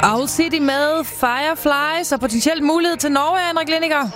Owl City med Fireflies og potentielt mulighed til Norge, Henrik Lindiger.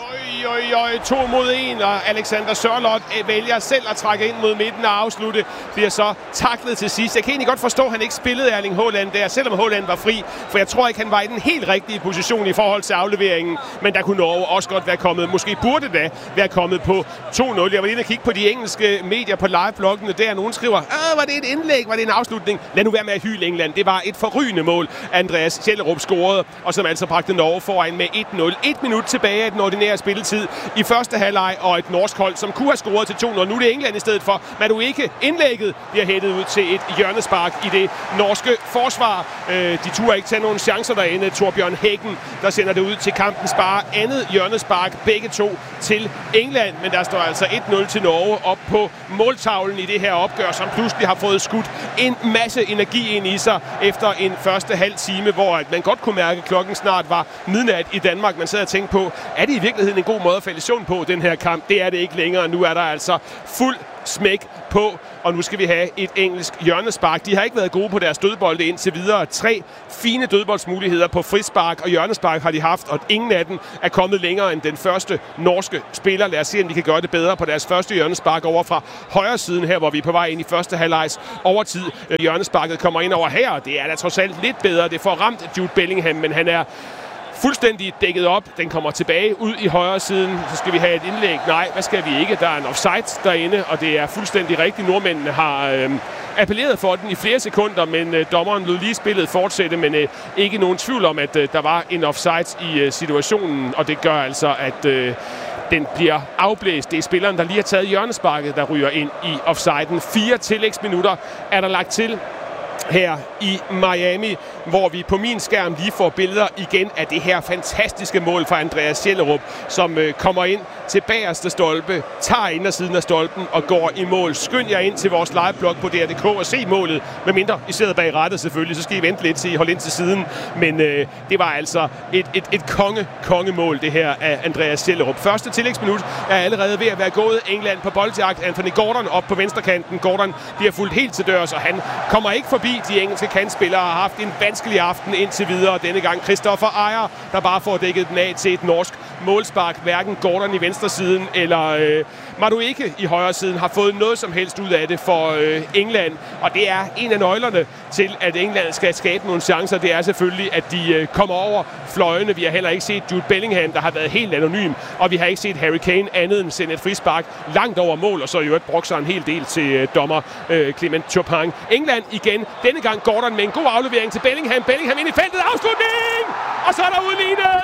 2 mod 1, og Alexander Sørloth vælger selv at trække ind mod midten og afslutte. Bliver så taklet til sidst. Jeg kan egentlig godt forstå, at han ikke spillede Erling Haaland der, selvom Haaland var fri. For jeg tror ikke, han var i den helt rigtige position i forhold til afleveringen. Men der kunne Norge også godt være kommet, måske burde da være kommet på 2-0. Jeg var inde og kigge på de engelske medier på live-bloggene der. Nogen skriver, var det et indlæg? Var det en afslutning? Lad nu være med at hyle England. Det var et forrygende mål, Andreas Kjellerup scorede, og som altså bragte Norge foran med 1-0. 1 minut tilbage af den ordinære spilletid i første halvleg, og et norsk hold, som kunne have scoret til 2-0. Nu er det England i stedet for. Madueke indlægget bliver hættet ud til et hjørnespark i det norske forsvar. De turde ikke tage nogen chancer derinde. Torbjørn Hækken, der sender det ud til kampens bare andet hjørnespark. Begge to til England, men der står altså 1-0 til Norge op på måltavlen i det her opgør, som pludselig har fået skudt en masse energi ind i sig efter en første halv time, hvor man godt kunne mærke, at klokken snart var midnat i Danmark. Man sad og tænkte på, er det i virkeligheden en god måde at falde i søvn på, den her kamp? Det er det ikke længere. Nu er der altså fuld smæk på, og nu skal vi have et engelsk hjørnespark. De har ikke været gode på deres dødbolde indtil videre. 3 fine dødboldsmuligheder på frispark og hjørnespark har de haft, og ingen af dem er kommet længere end den første norske spiller. Lad os se, om de kan gøre det bedre på deres første hjørnespark over fra højre siden her, hvor vi er på vej ind i første halvlejs overtid. Hjørnesparket kommer ind over her, og det er da trods alt lidt bedre. Det får ramt Jude Bellingham, men han er fuldstændig dækket op. Den kommer tilbage ud i højre siden. Så skal vi have et indlæg. Nej, hvad skal vi ikke? Der er en offside derinde, og det er fuldstændig rigtigt. Nordmændene har appelleret for den i flere sekunder, men dommeren lod lige spillet fortsætte, men ikke nogen tvivl om, at der var en offside i situationen, og det gør altså, at den bliver afblæst. Det er spilleren, der lige har taget hjørnesparket, der ryger ind i offsiden. 4 tillægsminutter er der lagt til her i Miami, hvor vi på min skærm lige får billeder igen af det her fantastiske mål fra Andreas Kjellerup, som kommer ind til bagerste stolpe, tager indersiden af stolpen og går i mål. Skynd jer ind til vores liveblog på DR.dk og se målet, medmindre I sidder bag rattet selvfølgelig, så skal I vente lidt til I holder ind til siden. Men det var altså et kongemål, det her af Andreas Kjellerup. Første tillægsminut er allerede ved at være gået. England på boldjagt. Anthony Gordon op på venstrekanten. Gordon bliver fuldt helt til dørs, og han kommer ikke forbi. De engelske kantspillere har haft en vanskelig aften indtil videre. Denne gang Christopher Ajer, der bare får dækket den af til et norsk målspark. Hverken Gordon i venstre siden eller Madueke i højre siden har fået noget som helst ud af det for England. Og det er en af nøglerne til, at England skal skabe nogle chancer. Det er selvfølgelig, at de kommer over fløjene. Vi har heller ikke set Jude Bellingham, der har været helt anonym. Og vi har ikke set Harry Kane andet end sende et frispark langt over mål. Og så i øvrigt brugte en hel del til dommer Clement Chopin. England igen. Denne gang Gordon med en god aflevering til Bellingham. Bellingham ind i feltet. Afslutning! Og så er der udlignet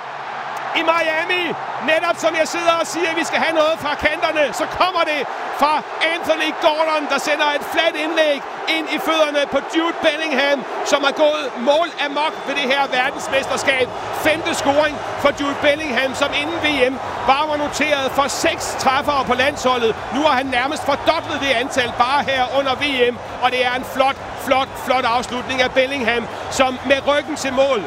i Miami. Netop som jeg sidder og siger, at vi skal have noget fra kanterne, så kommer det fra Anthony Gordon, der sender et fladt indlæg ind i fødderne på Jude Bellingham, som har gået mål amok ved det her verdensmesterskab. 5. scoring for Jude Bellingham, som inden VM bare var noteret for 6 træffere på landsholdet. Nu har han nærmest fordoblet det antal bare her under VM, og det er en flot afslutning af Bellingham, som med ryggen til mål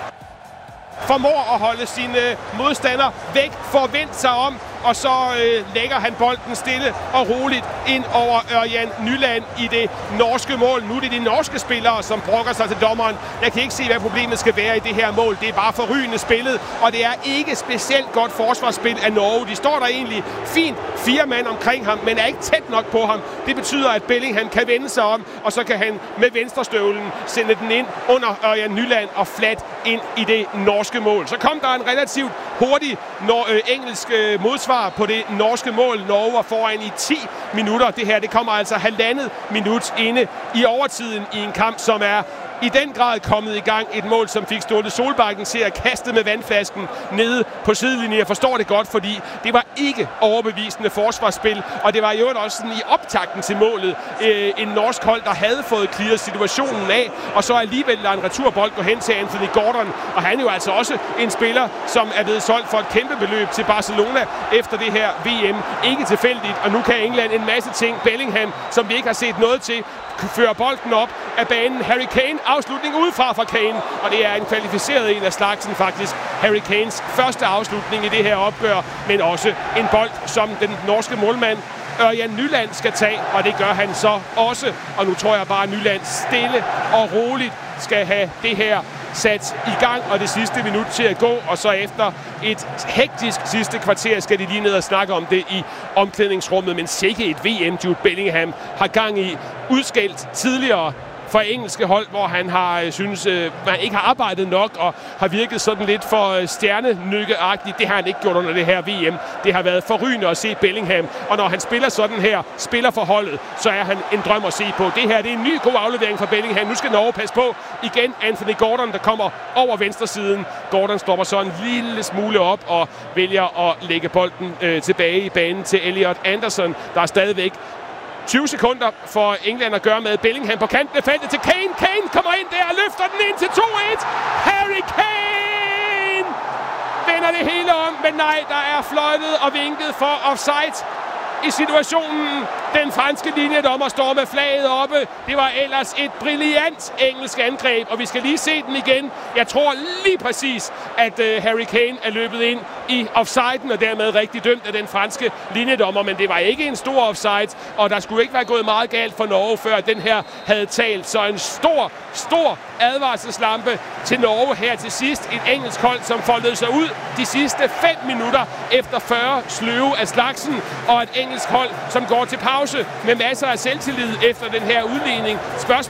formår at holde sine modstandere væk, forvente sig om, og så lægger han bolden stille og roligt ind over Ørjan Nyland i det norske mål. Nu er det de norske spillere, som brokker sig til dommeren. Jeg kan ikke se, hvad problemet skal være i det her mål. Det er bare forrygende spillet, og det er ikke specielt godt forsvarsspil af Norge. De står der egentlig fint 4 mand omkring ham, men er ikke tæt nok på ham. Det betyder, at Bellingham kan vende sig om, og så kan han med venstrestøvlen sende den ind under Ørjan Nyland og flat ind i det norske mål. Så kom der en relativt hurtig engelsk modsvar på det norske mål. Norge var foran i 10 minutter. Det her, det kommer altså 1,5 minut inde i overtiden i en kamp, som er i den grad kommet i gang. Et mål, som fik Ståle Solbakken til at kaste med vandflasken nede på sidelinjen. Jeg forstår det godt, fordi det var ikke overbevisende forsvarsspil, og det var i øvrigt også sådan i optakten til målet en norsk hold, der havde fået clearet situationen af, og så alligevel lader en returbold gå hen til Anthony Gordon, og han er jo altså også en spiller, som er blevet solgt for et kæmpe beløb til Barcelona efter det her VM. Ikke tilfældigt, og nu kan England en masse ting. Bellingham, som vi ikke har set noget til, fører bolden op af banen. Harry Kane, afslutning udefra fra Kane, og det er en kvalificeret en af slagsen faktisk. Harry Kanes første afslutning i det her opgør, men også en bold, som den norske målmand Ørjan Nyland skal tage, og det gør han så også. Og nu tror jeg bare, at Nyland stille og roligt skal have det her sat i gang, og det sidste minut til at gå, og så efter et hektisk sidste kvarter skal de lige ned og snakke om det i omklædningsrummet, men sikke et VM Jude Bellingham har gang i, udskældt tidligere for engelske hold, hvor han har synes man ikke har arbejdet nok og har virket sådan lidt for stjernenykkeagtigt. Det har han ikke gjort under det her VM. Det har været forrygende at se Bellingham, og når han spiller sådan her, spiller for holdet, så er han en drøm at se på. Det her det er en ny god aflevering fra Bellingham. Nu skal Norge passe på. Igen Anthony Gordon, der kommer over venstresiden. Gordon stopper så en lille smule op og vælger at lægge bolden tilbage i banen til Elliot Anderson, der er stadigvæk 20 sekunder for England at gøre med. Bellingham på kanten af feltet til Kane. Kane kommer ind der og løfter den ind til 2-1. Harry Kane vender det hele om, men nej, der er fløjtet og vinket for offside i situationen. Den franske linjedommer står med flaget oppe. Det var ellers et brilliant engelsk angreb, og vi skal lige se den igen. Jeg tror lige præcis, at Harry Kane er løbet ind i offsiden, og dermed rigtig dømt af den franske linjedommer, men det var ikke en stor offside, og der skulle ikke være gået meget galt for Norge, før den her havde talt. Så en stor advarselslampe til Norge her til sidst. Et engelsk hold, som foldede sig ud de sidste 5 minutter efter 40 sløve af slagsen, og et engelsk hold, som går til pause med masser af selvtillid efter den her udligning.